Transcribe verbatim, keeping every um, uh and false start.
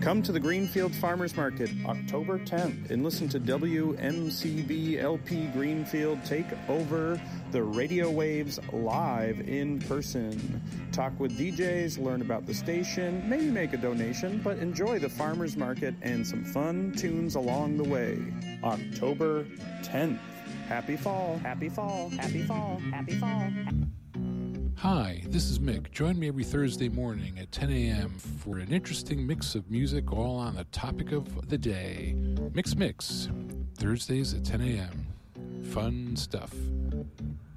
Come to the Greenfield Farmers Market October tenth and listen to W M C B L P Greenfield take over the radio waves live in person. Talk with D Js, learn about the station, maybe make a donation, but enjoy the farmers market and some fun tunes along the way. October tenth. Happy fall, happy fall, happy fall, happy fall. Hi, this is Mick. Join me every Thursday morning at ten a.m. for an interesting mix of music all on the topic of the day. Mix Mix, Thursdays at ten a.m. Fun stuff.